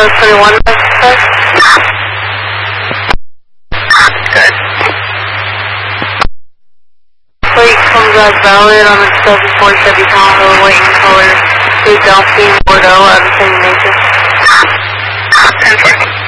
21 suspect. Good. Plate comes as valid on the 74 Chevy Tahoe, white in color, Delphine Bordeaux of the same nature. 10-20.